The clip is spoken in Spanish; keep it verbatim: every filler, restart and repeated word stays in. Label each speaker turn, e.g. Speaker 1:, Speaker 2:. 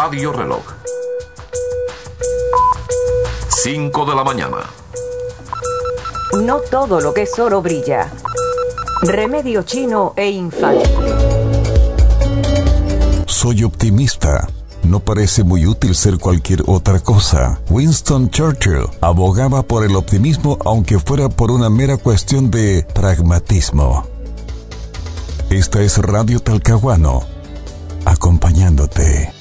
Speaker 1: Radio Reloj. cinco de la mañana.
Speaker 2: No todo lo que es oro brilla. Remedio chino e infalible.
Speaker 3: Soy optimista. No parece muy útil ser cualquier otra cosa. Winston Churchill abogaba por el optimismo aunque fuera por una mera cuestión de pragmatismo. Esta es Radio Talcahuano, acompañándote.